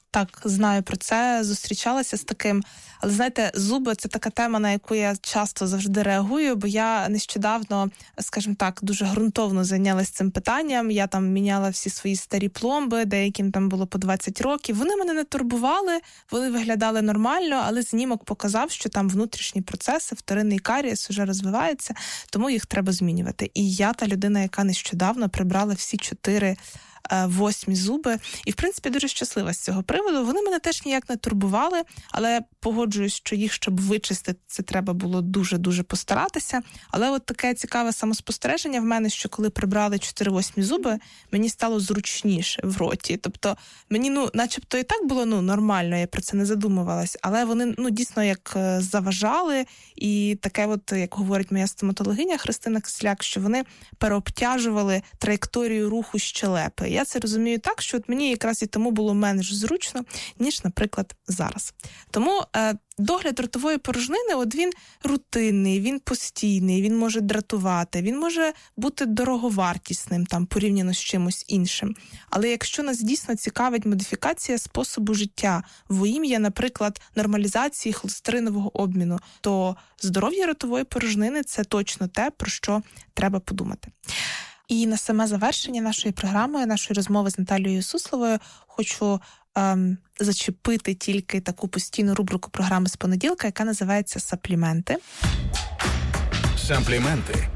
Speaker 2: Так, знаю про це, зустрічалася з таким. Але, знаєте, зуби – це така тема, на яку я часто завжди реагую, бо я нещодавно, скажімо так, дуже ґрунтовно зайнялася цим питанням. Я там міняла всі свої старі пломби, деяким там було по 20 років. Вони мене не турбували, вони виглядали нормально, але знімок показав, що там внутрішні процеси, вторинний карієс вже розвивається, тому їх треба змінювати. І я та людина, яка нещодавно прибрала всі 4 8 зуби. І, в принципі, дуже щаслива з цього приводу. Вони мене теж ніяк не турбували, але погоджуюсь, що їх, щоб вичистити, це треба було дуже-дуже постаратися. Але от таке цікаве самоспостереження в мене, що коли прибрали 4-8 зуби, мені стало зручніше в роті. Тобто мені, начебто і так було, нормально, я про це не задумувалась, але вони, дійсно, як заважали. І таке от, як говорить моя стоматологиня Христина Кисляк, що вони переобтяжували траєкторію руху щелепи. Я це розумію так, що от мені якраз і тому було менш зручно, ніж, наприклад, зараз. Тому догляд ротової порожнини, от він рутинний, він постійний, він може дратувати, він може бути дороговартісним там порівняно з чимось іншим. Але якщо нас дійсно цікавить модифікація способу життя во ім'я, наприклад, нормалізації холестеринового обміну, то здоров'я ротової порожнини – це точно те, про що треба подумати. І на саме завершення нашої програми, нашої розмови з Наталією Сусловою, хочу зачепити тільки таку постійну рубрику програми з понеділка, яка називається «Сапліменти».
Speaker 3: Сапліменти.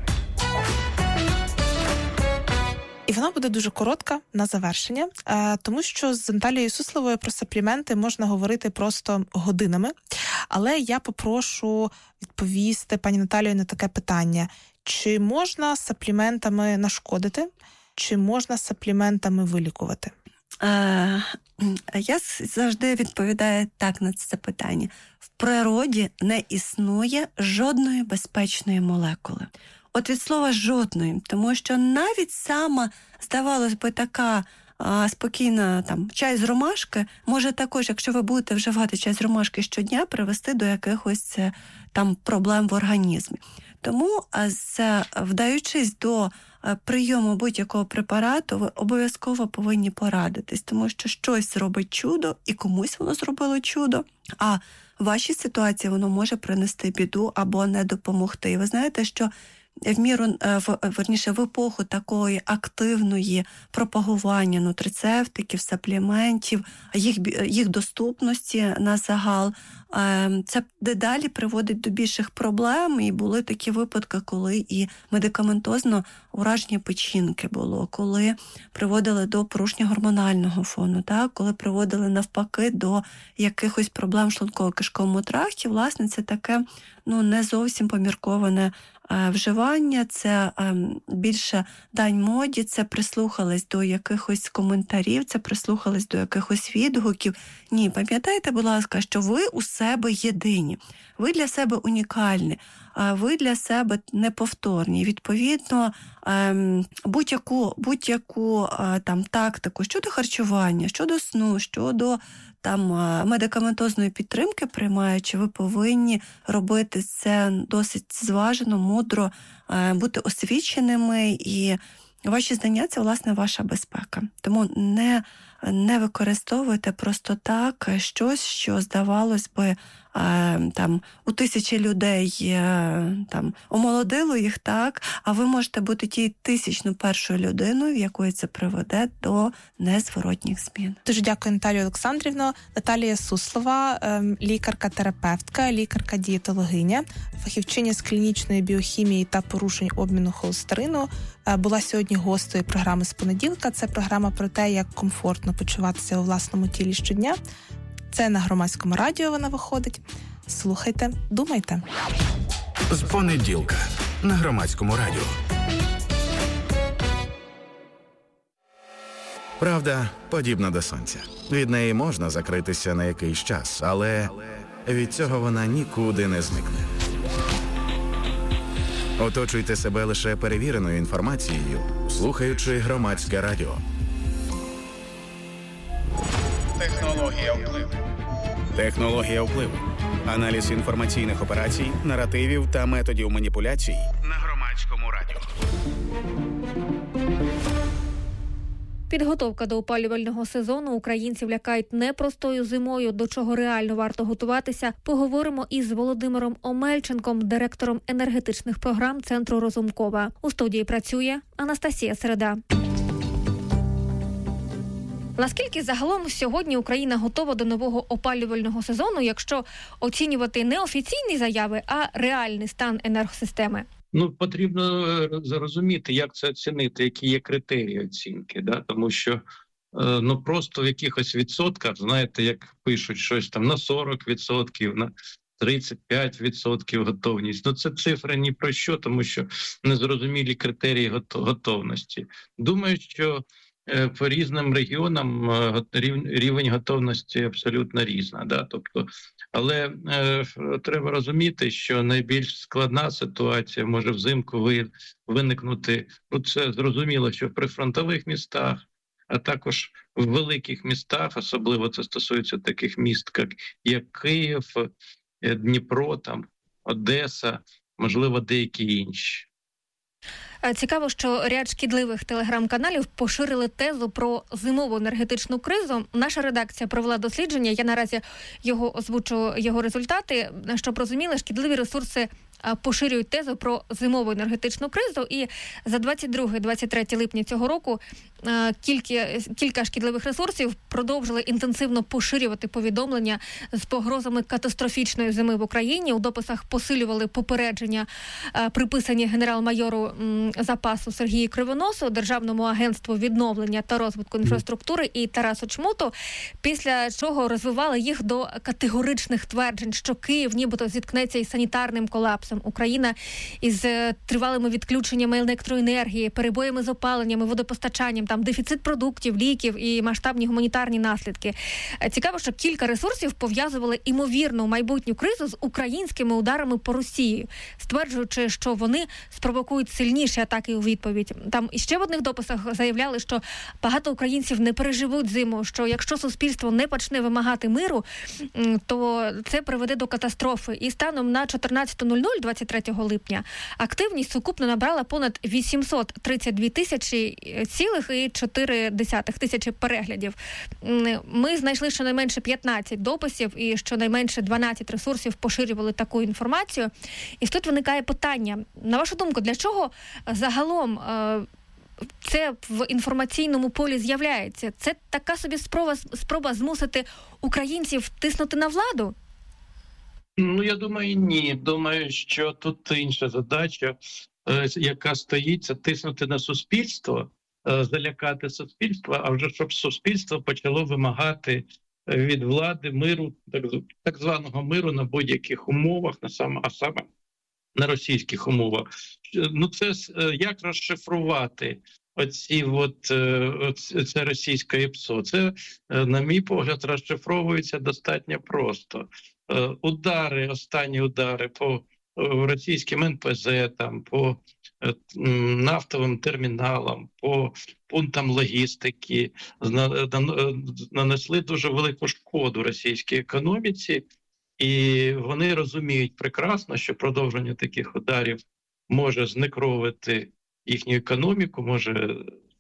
Speaker 2: І вона буде дуже коротка на завершення, тому що з Наталією Сусловою про сапліменти можна говорити просто годинами. Але я попрошу відповісти пані Наталію на таке питання. Чи можна сапліментами нашкодити, чи можна сапліментами вилікувати?
Speaker 1: Я завжди відповідаю так на це питання. В природі не існує жодної безпечної молекули. От від слова «жодної», тому що навіть сама, здавалось би, така спокійна чай з ромашки може також, якщо ви будете вживати чай з ромашки щодня, привести до якихось проблем в організмі. Тому, вдаючись до прийому будь-якого препарату, ви обов'язково повинні порадитись, тому що щось зробить чудо, і комусь воно зробило чудо, а в вашій ситуації воно може принести біду або не допомогти. І ви знаєте, що в епоху такої активної пропагування нутрицептиків, сапліментів, їх доступності на загал, це дедалі приводить до більших проблем, і були такі випадки, коли і медикаментозно ураження печінки було, коли приводили до порушення гормонального фону, коли приводили навпаки до якихось проблем в шлунково-кишковому тракті. Власне, це таке не зовсім помірковане вживання, це більше дань моді, це прислухались до якихось коментарів, це прислухались до якихось відгуків. Ні, пам'ятайте, будь ласка, що ви у себе єдині, ви для себе унікальні, ви для себе неповторні. Відповідно, будь-яку тактику щодо харчування, щодо сну, щодо медикаментозної підтримки приймаючи, ви повинні робити це досить зважено, мудро, бути освіченими, і ваші знання – це, власне, ваша безпека. Тому не використовуйте просто так щось, що, здавалось би, у тисячі людей омолодило їх так, а ви можете бути тією 1001 людиною, в якої це приведе до незворотніх змін.
Speaker 2: Дуже дякую, Наталія Олександрівна. Наталія Суслова, лікарка-терапевтка, лікарка-дієтологиня, фахівчиня з клінічної біохімії та порушень обміну холестерину, була сьогодні гостею програми «З понеділка». Це програма про те, як комфортно почуватися у власному тілі щодня. Це на Громадському радіо вона виходить. Слухайте, думайте.
Speaker 3: З понеділка на Громадському радіо. Правда подібна до сонця. Від неї можна закритися на якийсь час, але від цього вона нікуди не зникне. Оточуйте себе лише перевіреною інформацією, слухаючи Громадське радіо.
Speaker 4: Технологія впливу.
Speaker 3: Технологія впливу. Аналіз інформаційних операцій, наративів та методів маніпуляцій на Громадському радіо.
Speaker 5: Підготовка до опалювального сезону українців лякають непростою зимою, до чого реально варто готуватися. Поговоримо із Володимиром Омельченком, директором енергетичних програм Центру Розумкова. У студії працює Анастасія Середа. Наскільки загалом сьогодні Україна готова до нового опалювального сезону, якщо оцінювати не офіційні заяви, а реальний стан енергосистеми?
Speaker 6: Потрібно зрозуміти, як це оцінити, які є критерії оцінки, да? Тому що просто в якихось відсотках, знаєте, як пишуть щось там на 40%, на 35% готовність. Це цифри ні про що, тому що незрозумілі критерії готовності. Думаю, що по різним регіонам рівень готовності абсолютно різна. Да? Але треба розуміти, що найбільш складна ситуація може взимку виникнути. Це зрозуміло, що в прифронтових містах, а також в великих містах, особливо це стосується таких міст, як Київ, Дніпро, Одеса, можливо, деякі інші.
Speaker 5: Цікаво, що ряд шкідливих телеграм-каналів поширили тезу про зимову енергетичну кризу. Наша редакція провела дослідження, я наразі озвучу його результати. Щоб розуміли, шкідливі ресурси поширюють тезу про зимову енергетичну кризу, і за 22-23 липня цього року кілька шкідливих ресурсів продовжили інтенсивно поширювати повідомлення з погрозами катастрофічної зими в Україні. У дописах посилювали попередження, приписані генерал-майору запасу Сергію Кривоносу, Державному агентству відновлення та розвитку інфраструктури і Тарасу Чмуту, після чого розвивали їх до категоричних тверджень, що Київ нібито зіткнеться із санітарним колапсом. Україна із тривалими відключеннями електроенергії, перебоями з опаленням, водопостачанням, дефіцит продуктів, ліків і масштабні гуманітарні наслідки. Цікаво, що кілька ресурсів пов'язували імовірну майбутню кризу з українськими ударами по Росії, стверджуючи, що вони спровокують сильніші атаки у відповідь. Іще в одних дописах заявляли, що багато українців не переживуть зиму, що якщо суспільство не почне вимагати миру, то це приведе до катастрофи. І станом на 14:00 23 липня активність сукупно набрала понад 832 тисячі цілих і 4 тисячі переглядів. Ми знайшли щонайменше 15 дописів і щонайменше 12 ресурсів поширювали таку інформацію. І тут виникає питання. На вашу думку, для чого загалом це в інформаційному полі з'являється? Це така собі спроба змусити українців тиснути на владу?
Speaker 6: Я думаю, ні. Думаю, що тут інша задача, яка стоїть, це тиснути на суспільство, залякати суспільство, а вже щоб суспільство почало вимагати від влади миру, так званого миру на будь-яких умовах, а саме на російських умовах. Це як розшифрувати це російське ІПСО? Це, на мій погляд, розшифровується достатньо просто. Останні удари по російським НПЗ, по нафтовим терміналам, по пунктам логістики нанесли дуже велику шкоду російській економіці, і вони розуміють прекрасно, що продовження таких ударів може знекровити їхню економіку, може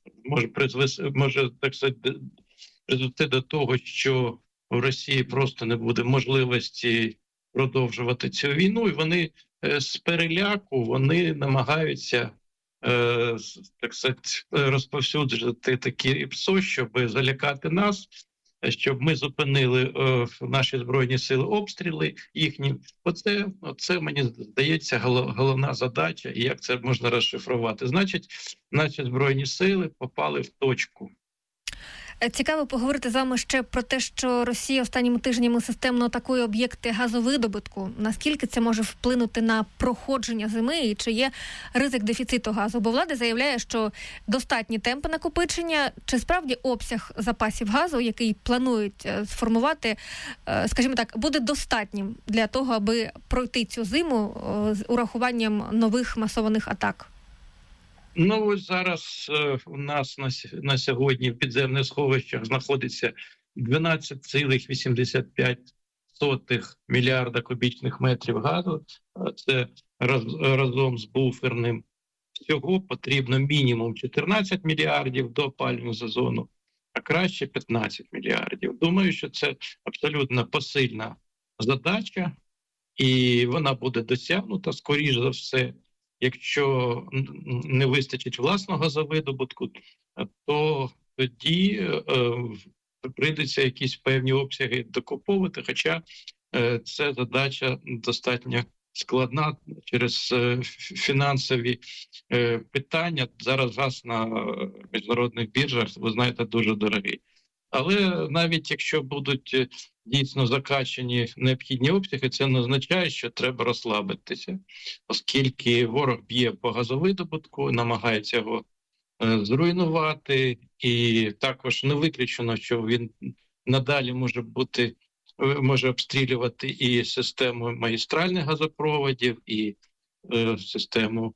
Speaker 6: так сказати, призвести до того, що в Росії просто не буде можливості продовжувати цю війну, і вони з переляку намагаються так сказати, розповсюджувати такі ІПСО, щоб залякати нас, щоб ми зупинили наші Збройні сили обстріли їхні. Оце мені здається, головна задача, і як це можна розшифрувати. Значить, наші Збройні сили попали в точку.
Speaker 5: Цікаво поговорити з вами ще про те, що Росія останніми тижнями системно атакує об'єкти газовидобутку. Наскільки це може вплинути на проходження зими і чи є ризик дефіциту газу? Бо влада заявляє, що достатні темпи накопичення, чи справді обсяг запасів газу, який планують сформувати, скажімо так, буде достатнім для того, аби пройти цю зиму з урахуванням нових масованих атак?
Speaker 6: Ось зараз у нас на сьогодні в підземних сховищах знаходиться 12,85 мільярда кубічних метрів газу. Це разом з буферним всього потрібно мінімум 14 мільярдів до опалювального сезону, а краще 15 мільярдів. Думаю, що це абсолютно посильна задача, і вона буде досягнута, скоріш за все. Якщо не вистачить власного газовидобутку, то тоді прийдеться якісь певні обсяги докуповувати, хоча це задача достатньо складна через фінансові питання. Зараз газ на міжнародних біржах, ви знаєте, дуже дорогий. Але навіть якщо будуть дійсно закачені необхідні обсяги, це не означає, що треба розслабитися, оскільки ворог б'є по газовидобутку, намагається його зруйнувати, і також не виключено, що він надалі може обстрілювати і систему магістральних газопроводів, і систему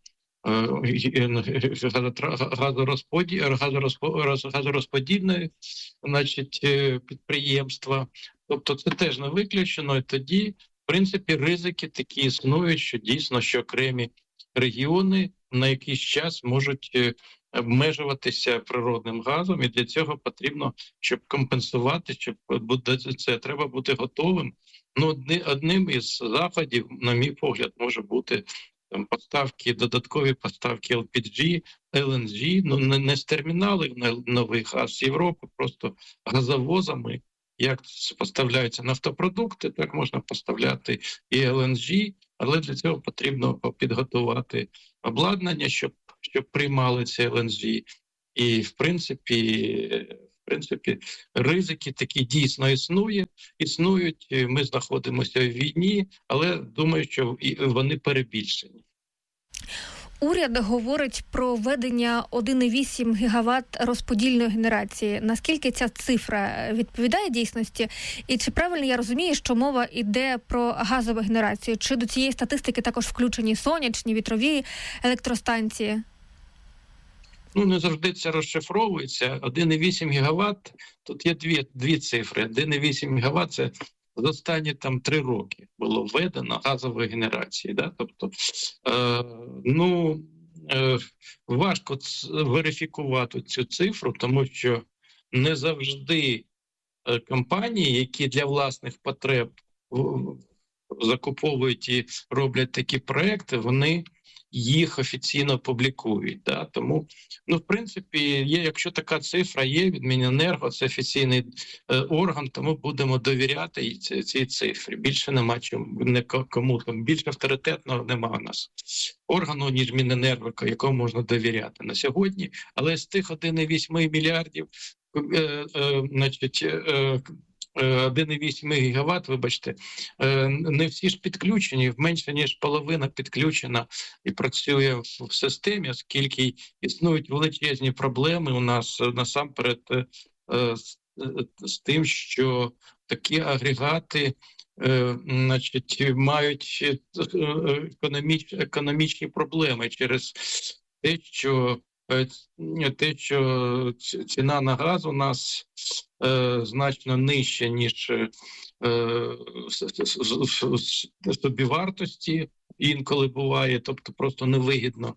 Speaker 6: газорозподільної, підприємства. Тобто це теж не виключено, і тоді, в принципі, ризики такі існують, що дійсно, що окремі регіони на якийсь час можуть обмежуватися природним газом, і для цього потрібно, щоб компенсувати, щоб це треба бути готовим. Одним із заходів, на мій погляд, може бути додаткові поставки LPG, LNG, не з терміналів нових, а з Європи, просто газовозами. Як поставляються нафтопродукти, так можна поставляти і LNG, але для цього потрібно підготувати обладнання, щоб приймали це LNG. І, в принципі, ризики такі дійсно існують. Ми знаходимося в війні, але думаю, що вони перебільшені.
Speaker 5: Уряд говорить про введення 1,8 гігават розподільної генерації. Наскільки ця цифра відповідає дійсності? І чи правильно я розумію, що мова йде про газову генерацію? Чи до цієї статистики також включені сонячні, вітрові електростанції?
Speaker 6: Не завжди це розшифровується. 1,8 гігават, тут є дві цифри. 1,8 гігават – це за останні 3 роки було введено газової генерації. Да? Тобто, важко верифікувати цю цифру, тому що не завжди компанії, які для власних потреб закуповують і роблять такі проекти, вони їх офіційно публікують. Да? Тому, в принципі, якщо така цифра є від Міненерго, це офіційний орган, тому будемо довіряти цій цифрі. Більше нема кому, більш авторитетного нема у нас органу, ніж Міненерго, якому можна довіряти на сьогодні. Але з тих 1,8 мільярдів, 1,8 гігават, вибачте, не всі ж підключені, менше ніж половина підключена і працює в системі, оскільки існують величезні проблеми у нас насамперед з тим, що такі агрегати мають економічні проблеми через те, що ціна на газ у нас значно нижча, ніж собівартості інколи буває, тобто просто невигідно,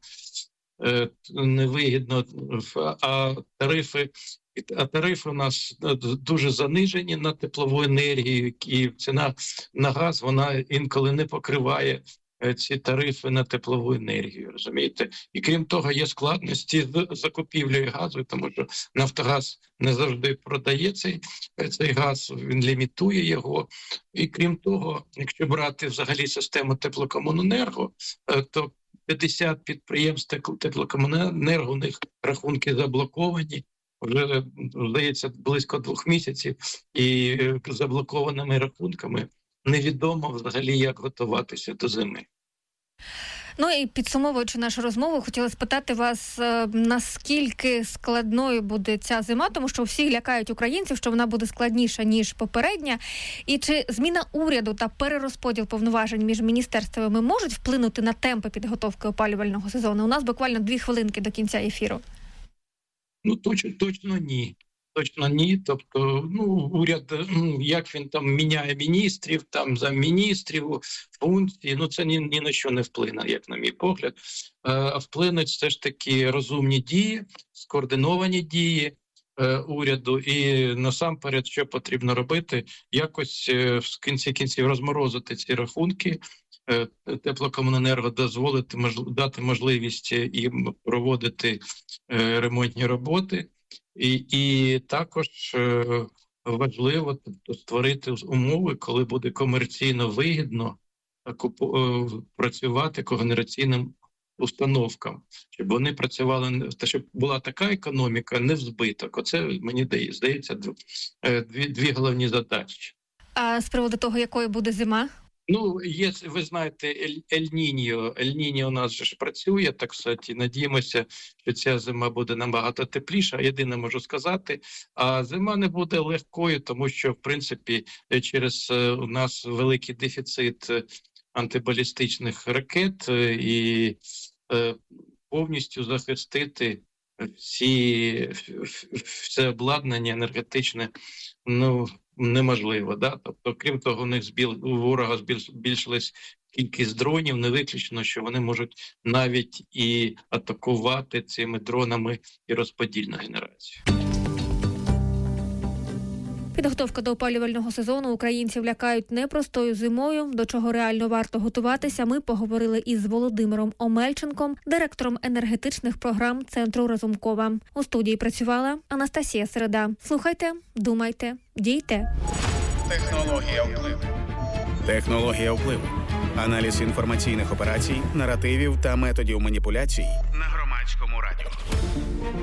Speaker 6: а тарифи у нас дуже занижені на теплову енергію, і ціна на газ, вона інколи не покриває ці тарифи на теплову енергію, розумієте? І крім того, є складності з закупівлею газу, тому що Нафтогаз не завжди продає цей газ, він лімітує його. І крім того, якщо брати взагалі систему теплокомуненерго, то 50 підприємств теплокомуненерго, у них рахунки заблоковані, вже, здається, близько 2 місяців, і заблокованими рахунками невідомо взагалі, як готуватися до зими.
Speaker 5: І підсумовуючи нашу розмову, хотіла спитати вас, наскільки складною буде ця зима, тому що всі лякають українців, що вона буде складніша, ніж попередня. І чи зміна уряду та перерозподіл повноважень між міністерствами можуть вплинути на темпи підготовки опалювального сезону? У нас буквально 2 хвилинки до кінця ефіру.
Speaker 6: Точно ні. Точно ні. Тобто, уряд, як він там міняє міністрів, там замміністрів, функції, це ні на що не вплине, як на мій погляд. А вплинуть все ж таки розумні дії, скоординовані дії уряду. І насамперед, що потрібно робити, якось в кінці кінців розморозити ці рахунки, Теплокомуненерго дозволити, дати можливість їм проводити ремонтні роботи. І також важливо створити умови, коли буде комерційно вигідно працювати когенераційним установкам, щоб вони працювали, щоб була така економіка, не в збиток. Оце, мені здається, дві головні задачі.
Speaker 5: А з приводу того, якою буде зима?
Speaker 6: Є, ви знаєте, Ель-Ніньо. Ель-Ніньо у нас же ж працює, так сказати, надіємося, що ця зима буде набагато тепліша. Єдине можу сказати, а зима не буде легкою, тому що, в принципі, через у нас великий дефіцит антибалістичних ракет і повністю захистити все обладнання енергетичне, неможливо, да? Тобто, крім того, у ворога збільшилась кількість дронів, не виключно, що вони можуть навіть і атакувати цими дронами і розподільну генерацію.
Speaker 5: Підготовка до опалювального сезону українців лякають непростою зимою, до чого реально варто готуватися. Ми поговорили із Володимиром Омельченком, директором енергетичних програм Центру Разумкова. У студії працювала Анастасія Середа. Слухайте, думайте, дійте.
Speaker 4: Технологія впливу.
Speaker 7: Технологія впливу. Аналіз інформаційних операцій, наративів та методів маніпуляцій на Громадському радіо.